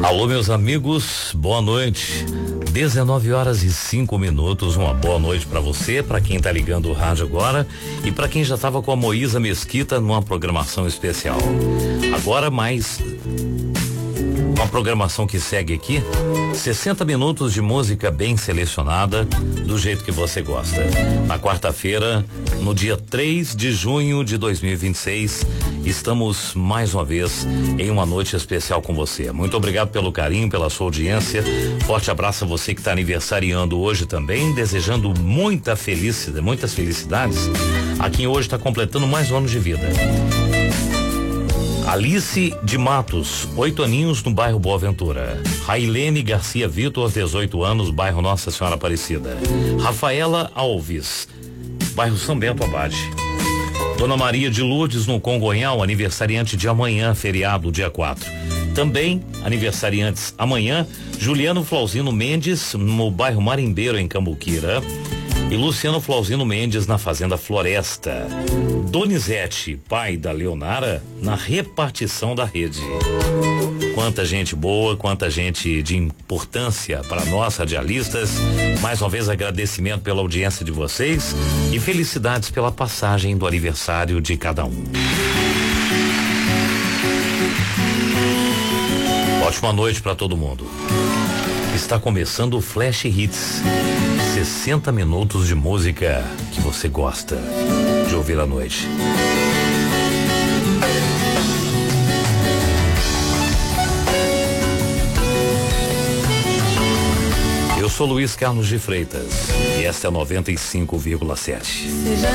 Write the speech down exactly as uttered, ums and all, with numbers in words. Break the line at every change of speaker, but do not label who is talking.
Alô, meus amigos, boa noite. dezenove horas e cinco minutos. Uma boa noite para você, para quem tá ligando o rádio agora e para quem já tava com a Moísa Mesquita numa programação especial. Agora mais uma programação que segue aqui, sessenta minutos de música bem selecionada, do jeito que você gosta. Na quarta-feira, no dia três de junho de dois mil e vinte e seis, estamos mais uma vez em uma noite especial com você. Muito obrigado pelo carinho, pela sua audiência. Forte abraço a você que está aniversariando hoje também, desejando muita felicidade, muitas felicidades a quem hoje está completando mais um ano de vida. Alice de Matos, oito aninhos no bairro Boa Ventura. Railene Garcia Vitor, dezoito anos, bairro Nossa Senhora Aparecida. Rafaela Alves, bairro São Bento Abade. Dona Maria de Lourdes, no Congonhal, aniversariante de amanhã, feriado, dia quatro. Também aniversariantes amanhã, Juliano Flauzino Mendes, no bairro Marimbeiro, em Cambuquira. E Luciano Flauzino Mendes, na Fazenda Floresta. Donizete, pai da Leonara, na repartição da rede. Quanta gente boa, quanta gente de importância para nós radialistas. Mais uma vez agradecimento pela audiência de vocês e felicidades pela passagem do aniversário de cada um. Ótima noite para todo mundo. Está começando o Flash Hits. sessenta minutos de música que você gosta de ouvir à noite. Eu sou Luiz Carlos de Freitas e esta é noventa e cinco vírgula sete.